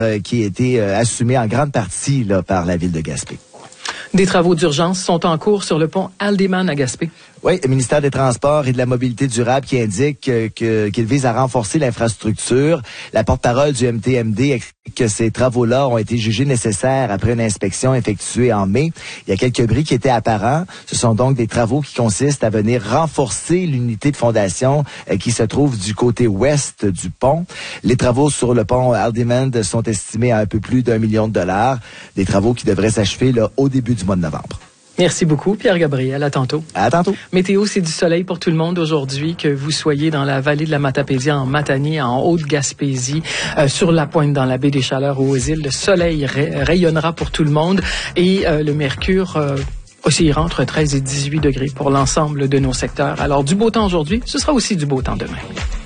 qui a été assumé en grande partie là, par la ville de Gaspé. Des travaux d'urgence sont en cours sur le pont Haldimand à Gaspé. Oui, le ministère des Transports et de la Mobilité durable qui indique qu'il vise à renforcer l'infrastructure. La porte-parole du MTMD explique que ces travaux-là ont été jugés nécessaires après une inspection effectuée en mai. Il y a quelques bris qui étaient apparents. Ce sont donc des travaux qui consistent à venir renforcer l'unité de fondation qui se trouve du côté ouest du pont. Les travaux sur le pont Haldimand sont estimés à un peu plus d'1 million de dollars. Des travaux qui devraient s'achever là, au début du mois de novembre. Merci beaucoup, Pierre-Gabriel. À tantôt. À tantôt. Météo, c'est du soleil pour tout le monde aujourd'hui, que vous soyez dans la vallée de la Matapédia, en Matanie, en Haute-Gaspésie, sur la pointe dans la baie des Chaleurs ou aux îles. Le soleil rayonnera pour tout le monde et le mercure oscillera entre 13 et 18 degrés pour l'ensemble de nos secteurs. Alors, du beau temps aujourd'hui, ce sera aussi du beau temps demain.